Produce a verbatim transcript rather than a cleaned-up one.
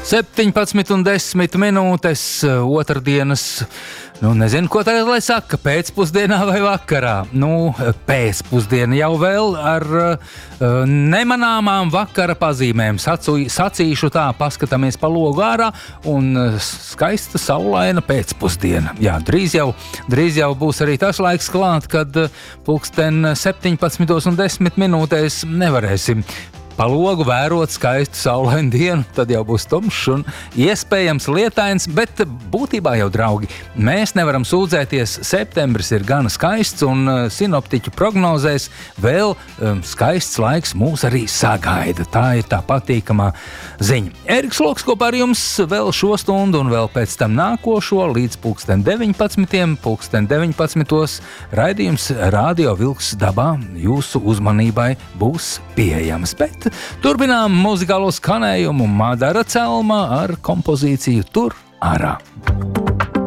septiņpadsmit un desmit minūtes otrdienas, nu nezinu, ko tagad lai saka, pēcpusdienā vai vakarā. Nu, pēcpusdiena jau vēl ar uh, nemanāmām vakara pazīmēm. Sacu, sacīšu tā, paskatāmies pa logu ārā un skaista saulaina pēcpusdiena. Jā, drīz jau, drīz jau būs arī tas laiks klāt, kad pulksten septiņpadsmit un desmit minūtēs nevarēsim pa logu vērot skaistu saulainu dienu, tad jau būs tumšs un iespējams lietains, bet būtībā jau, draugi, mēs nevaram sūdzēties. Septembris ir gana skaists un uh, sinoptiķu prognozēs vēl um, skaists laiks mūs arī sagaida. Tā ir tā patīkamā ziņa. Eriks Loks kopā ar jums vēl šo stundu un vēl pēc tam nākošo līdz pulksten deviņpadsmitiem, pulksten deviņpadsmitos raidījums Radio Vilks dabā jūsu uzmanībai būs pieejams. Bet turpinām muzikālo skanējumu Madara Celma ar kompozīciju Tur ārā.